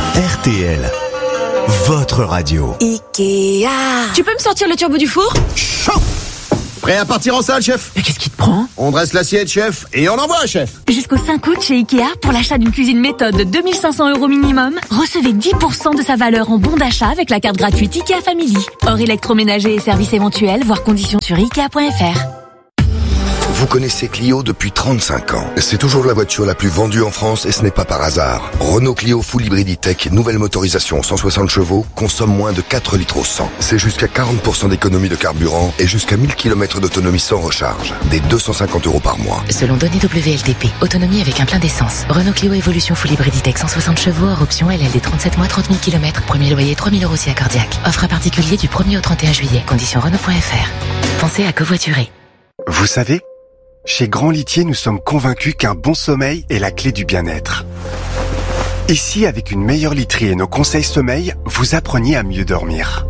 RTL, votre radio. Ikea. Tu peux me sortir le turbo du four ? Chaud. Prêt à partir en salle, chef ? Mais qu'est-ce qui te prend ? On dresse l'assiette, chef, et on envoie, chef. Jusqu'au 5 août chez Ikea, pour l'achat d'une cuisine méthode de 2 500 € minimum, recevez 10% de sa valeur en bon d'achat avec la carte gratuite Ikea Family. Hors électroménager et services éventuels, voir conditions sur Ikea.fr. Vous connaissez Clio depuis 35 ans. C'est toujours la voiture la plus vendue en France et ce n'est pas par hasard. Renault Clio Full Hybrid E-Tech, nouvelle motorisation 160 chevaux, consomme moins de 4 litres au 100. C'est jusqu'à 40% d'économie de carburant et jusqu'à 1000 km d'autonomie sans recharge. Des 250 € par mois. Selon données WLTP, autonomie avec un plein d'essence. Renault Clio Evolution Full Hybrid E-Tech 160 chevaux, hors option LLD 37 mois, 30 000 km. Premier loyer 3 000 € si accordiaque. Offre à particulier du 1er au 31 juillet. Conditions Renault.fr. Pensez à covoiturer. Vous savez, chez Grand Litier, nous sommes convaincus qu'un bon sommeil est la clé du bien-être. Ici, avec une meilleure literie et nos conseils sommeil, vous appreniez à mieux dormir.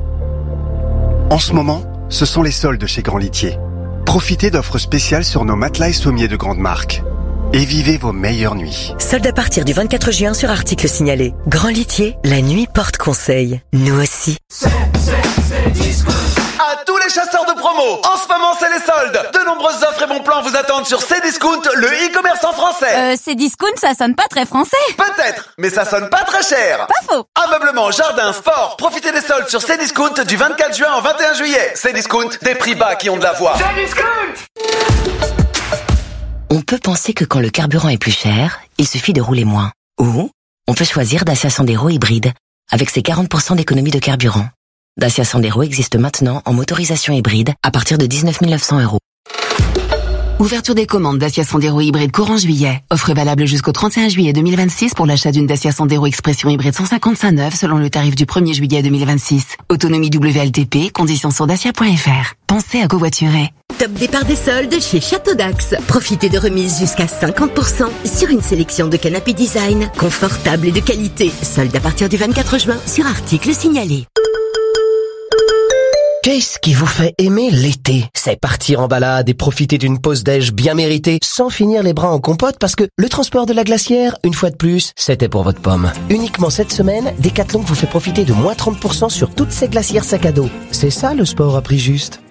En ce moment, ce sont les soldes chez Grand Litier. Profitez d'offres spéciales sur nos matelas et sommiers de grande marque. Et vivez vos meilleures nuits. Soldes à partir du 24 juin sur articles signalés. Grand Litier, la nuit porte conseil. Nous aussi. C'est Discount. À tous les chasseurs de promo, en ce moment c'est les soldes. De nombreuses offres et bons plans vous attendent sur Cdiscount, le e-commerce en français. Cdiscount, ça sonne pas très français. Peut-être, mais ça sonne pas très cher. Pas faux. Ameublement, jardin, sport, profitez des soldes sur Cdiscount du 24 juin au 21 juillet. Cdiscount, des prix bas qui ont de la voix. Cdiscount. On peut penser que quand le carburant est plus cher, il suffit de rouler moins. Ou on peut choisir Dacia Sandero hybride avec ses 40% d'économie de carburant. Dacia Sandero existe maintenant en motorisation hybride à partir de 19 900 €. Ouverture des commandes Dacia Sandero hybride courant juillet. Offre valable jusqu'au 31 juillet 2026 pour l'achat d'une Dacia Sandero Expression hybride 155 neuve selon le tarif du 1er juillet 2026. Autonomie WLTP, conditions sur dacia.fr. Pensez à covoiturer. Top départ des soldes chez Château d'Axe. Profitez de remises jusqu'à 50% sur une sélection de canapés design, confortables et de qualité. Soldes à partir du 24 juin sur articles signalés. Qu'est-ce qui vous fait aimer l'été ? C'est partir en balade et profiter d'une pause déj bien méritée sans finir les bras en compote parce que le transport de la glacière, une fois de plus, c'était pour votre pomme. Uniquement cette semaine, Decathlon vous fait profiter de moins 30% sur toutes ces glacières sac à dos. C'est ça le sport à prix juste.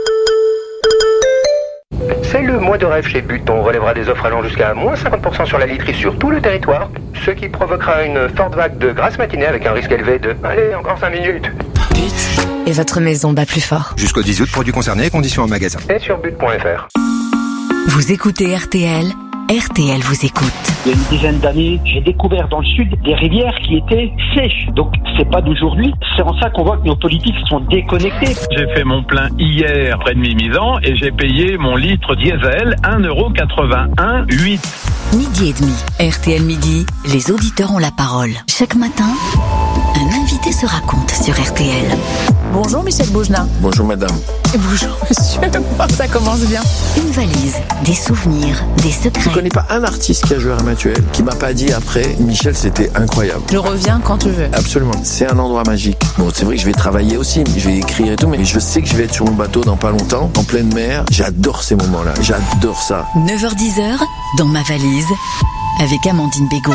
C'est le mois de rêve chez But. On relèvera des offres allant jusqu'à moins 50% sur la literie sur tout le territoire, ce qui provoquera une forte vague de grasse matinée avec un risque élevé de... Allez, encore 5 minutes. But. Et votre maison bat plus fort. Jusqu'au 10 août, produits concernés, conditions en magasin. Et sur but.fr. Vous écoutez RTL, RTL vous écoute. Il y a une dizaine d'années, j'ai découvert dans le sud des rivières qui étaient sèches. Donc c'est pas d'aujourd'hui. C'est en ça qu'on voit que nos politiques sont déconnectés. J'ai fait mon plein hier près de Mimizan et j'ai payé mon litre diesel 1,81 €. Midi et demi, RTL Midi, les auditeurs ont la parole. Chaque matin, un invité se raconte sur RTL. Bonjour Michel Bougenat. Bonjour madame. Et bonjour monsieur. Ça commence bien. Une valise, des souvenirs, des secrets. Je connais pas un artiste qui a joué à Ramatuel qui m'a pas dit après, Michel, c'était incroyable. Je reviens quand tu veux. Absolument. C'est un endroit magique. Bon, c'est vrai que je vais travailler aussi, je vais écrire et tout, mais je sais que je vais être sur mon bateau dans pas longtemps, en pleine mer. J'adore ces moments-là. J'adore ça. 9h-10h, dans ma valise, avec Amandine Bégaud.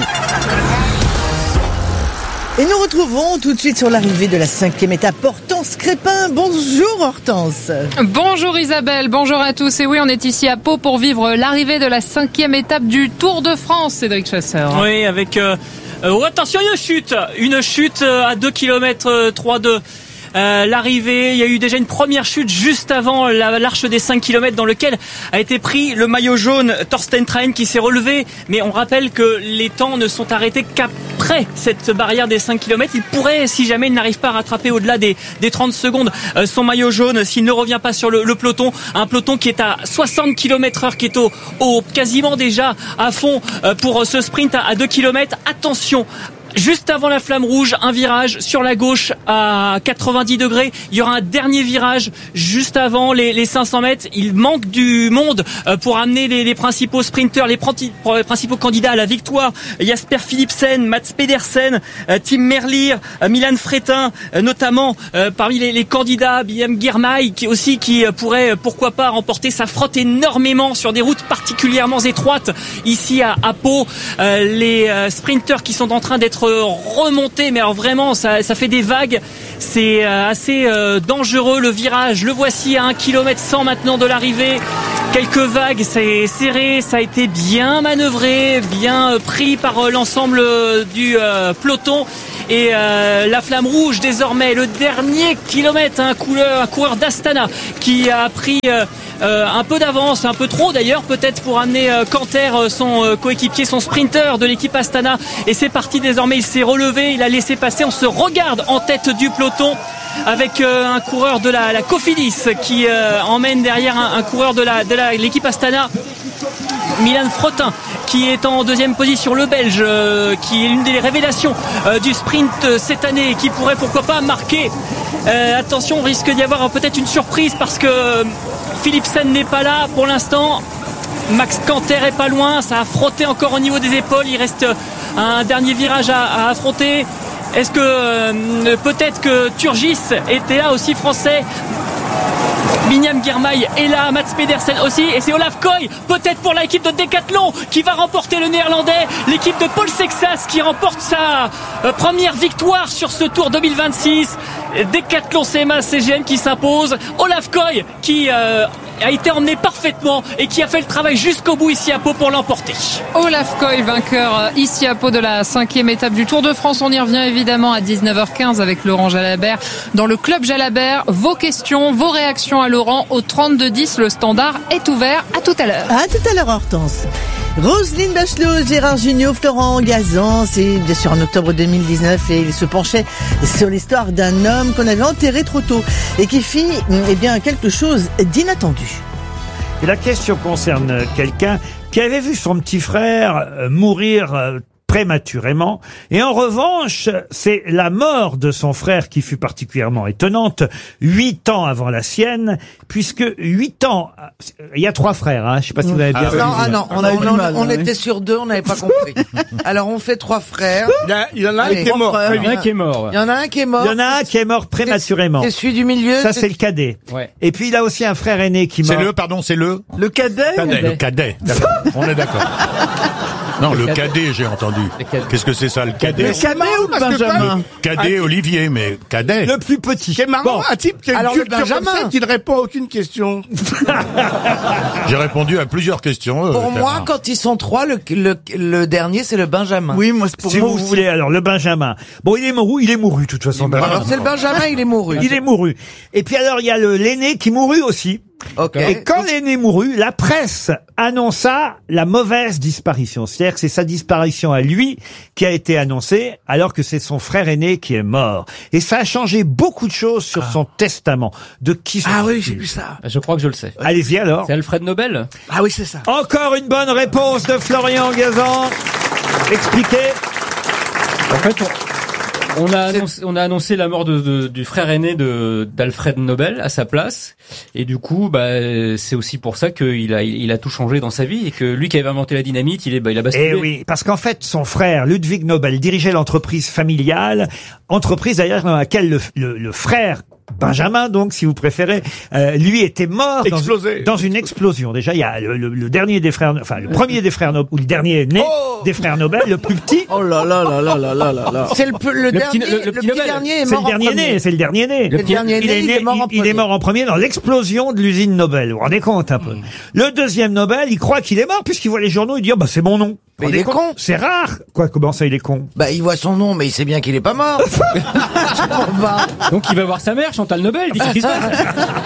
Et nous retrouvons tout de suite sur l'arrivée de la 5e étape Hortense Crépin. Bonjour Hortense. Bonjour Isabelle, bonjour à tous. Et oui, on est ici à Pau pour vivre l'arrivée de la 5e étape du Tour de France, Cédric Chasseur. Oui, avec... attention, une chute à 2 km 3-2. L'arrivée, il y a eu déjà une première chute juste avant l'arche des 5 km dans lequel a été pris le maillot jaune Thorsten Train qui s'est relevé, mais on rappelle que les temps ne sont arrêtés qu'après cette barrière des 5 km. Il pourrait, si jamais il n'arrive pas à rattraper au-delà des 30 secondes son maillot jaune, s'il ne revient pas sur le peloton, un peloton qui est à 60 km/h, qui est au quasiment déjà à fond pour ce sprint à 2 km. Attention, juste avant la flamme rouge, un virage sur la gauche à 90 degrés. Il y aura un dernier virage juste avant les 500 mètres. Il manque du monde pour amener les principaux sprinteurs, les principaux candidats à la victoire. Jasper Philipsen, Mats Pedersen, Tim Merlier, Milan Fretin, notamment parmi les candidats, Guillaume Girmay qui pourrait, pourquoi pas, remporter. Ça frotte énormément sur des routes particulièrement étroites ici à Pau. Les sprinteurs qui sont en train d'être être remonté, mais alors vraiment ça fait des vagues. C'est assez dangereux le virage. Le voici à 1 km 100 maintenant de l'arrivée. Quelques vagues, c'est serré, ça a été bien manœuvré, bien pris par l'ensemble du peloton. Et la flamme rouge désormais, le dernier kilomètre, un coureur d'Astana qui a pris un peu d'avance, un peu trop d'ailleurs peut-être pour amener Canter, son coéquipier, son sprinter de l'équipe Astana. Et c'est parti désormais, il s'est relevé, il a laissé passer, on se regarde en tête du peloton avec un coureur de la Cofidis qui emmène derrière un coureur de l'équipe Astana, Milan Frotin, qui est en deuxième position, le Belge, qui est l'une des révélations du sprint cette année et qui pourrait pourquoi pas marquer. Attention, on risque d'y avoir peut-être une surprise parce que Philipsen n'est pas là pour l'instant. Max Canter est pas loin, ça a frotté encore au niveau des épaules, il reste un dernier virage à affronter. Est-ce que peut-être que Turgis était là aussi, français? Binyam Girmay est là, Mats Pedersen aussi, et c'est Olaf Koy, peut-être pour l'équipe de Decathlon, qui va remporter le néerlandais, l'équipe de Paul Sexas qui remporte sa première victoire sur ce Tour 2026. Decathlon CMA CGM qui s'impose, Olaf Koy qui a été emmené parfaitement et qui a fait le travail jusqu'au bout ici à Pau pour l'emporter. Olaf Koy, vainqueur ici à Pau de la 5e étape du Tour de France. On y revient évidemment à 19h15 avec Laurent Jalabert dans le Club Jalabert. Vos questions, vos réactions à Laurent au 3210. Le standard est ouvert. À tout à l'heure. À tout à l'heure, Hortense. Roselyne Bachelot, Gérard Jugnot, Florent Gazan, c'est bien sûr en octobre 2019 et il se penchait sur l'histoire d'un homme qu'on avait enterré trop tôt et qui fit quelque chose d'inattendu. Et la question concerne quelqu'un qui avait vu son petit frère mourir prématurément. Et en revanche, c'est la mort de son frère qui fut particulièrement étonnante, 8 ans avant la sienne, puisque 8 ans... Il y a 3 frères, hein, je sais pas si vous avez bien vu. Non, on était sur 2, on n'avait pas compris. Alors on fait 3 frères. Il y en a un qui est mort. Il y en a un qui est mort. Il y en a un qui est mort. Il y en a un qui est mort prématurément. C'est celui du milieu. Ça, c'est le cadet. Ouais. Et puis il a aussi un frère aîné qui meurt. C'est le cadet. Le cadet. D'accord. On est d'accord. Non, le cadet, j'ai entendu. Qu'est-ce que c'est ça, le cadet? Le cadet ou le Benjamin? Cadet, Olivier, mais cadet. Le plus petit. C'est marrant, un type qui a une culture comme ça qui ne répond à aucune question. J'ai répondu à plusieurs questions. Pour moi, quand ils sont 3, le dernier, c'est le Benjamin. Oui, moi, pour si moi vous aussi. Voulez, alors, le Benjamin. Bon, il est mouru, de toute façon. Alors, c'est le Benjamin, il est mouru. Il est mouru. Et puis alors, il y a l'aîné qui mourut aussi. Okay. Et quand l'aîné mourut, la presse annonça la mauvaise disparition. C'est-à-dire que c'est sa disparition à lui qui a été annoncée, alors que c'est son frère aîné qui est mort. Et ça a changé beaucoup de choses sur son testament. De qui oui, j'ai vu ça. Je crois que je le sais. Allez-y alors. C'est Alfred Nobel. Ah oui, c'est ça. Encore une bonne réponse de Florian Gazan. Expliquez. En fait, on a annoncé la mort du frère aîné d'Alfred Nobel à sa place, et du coup, c'est aussi pour ça qu'il a tout changé dans sa vie, et que lui qui avait inventé la dynamite, il a basculé. Eh oui, parce qu'en fait, son frère Ludwig Nobel dirigeait l'entreprise familiale, entreprise d'ailleurs dans laquelle le frère Benjamin, donc, si vous préférez, lui était mort dans une explosion. Déjà, il y a le dernier des frères, enfin, le premier des frères Nobel, ou le dernier né des frères Nobel, le plus petit. Oh là là là là là là là. C'est le petit dernier est mort en premier. C'est le dernier né. Il est mort en premier dans l'explosion de l'usine Nobel. Vous vous rendez compte un peu. Le deuxième Nobel, il croit qu'il est mort puisqu'il voit les journaux, il dit, c'est mon nom. Mais il est con. C'est rare. Comment ça, il est con? Il voit son nom, mais il sait bien qu'il est pas mort. Donc il va voir sa mère, Chantal Nobel, il dit qu'est-ce qui se passe?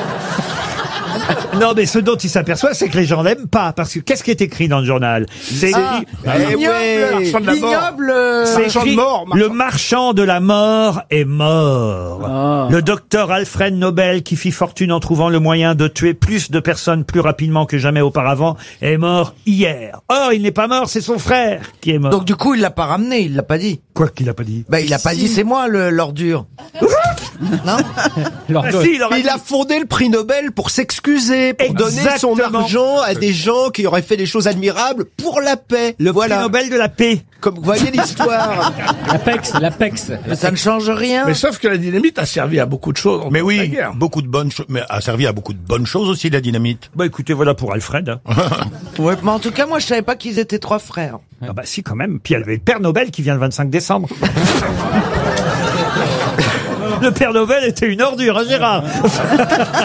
Non, mais ce dont il s'aperçoit, c'est que les gens l'aiment pas. Parce que qu'est-ce qui est écrit dans le journal? C'est ignoble, le marchand de la mort est mort. Le docteur Alfred Nobel, qui fit fortune en trouvant le moyen de tuer plus de personnes plus rapidement que jamais auparavant, est mort hier. Or, il n'est pas mort, c'est son frère qui est mort. Donc du coup, il l'a pas ramené, il l'a pas dit. Quoi qu'il a pas dit? Il a pas dit, c'est moi l'ordure. Non? Il a fondé le prix Nobel pour s'excuser, pour donner son argent à des gens qui auraient fait des choses admirables pour la paix. Le prix Nobel de la paix. Comme vous voyez l'histoire. L'Apex. Ça ne change rien. Mais sauf que la dynamite a servi à beaucoup de choses. Mais oui, beaucoup de bonnes choses, mais a servi à beaucoup de bonnes choses aussi, la dynamite. Bah écoutez, voilà pour Alfred. Hein. Ouais, mais en tout cas, moi, je savais pas qu'ils étaient 3 frères. Ah bah si, quand même. Puis il y avait le Père Nobel qui vient le 25 décembre. Le Père Nobel était une ordure, hein, Gérard.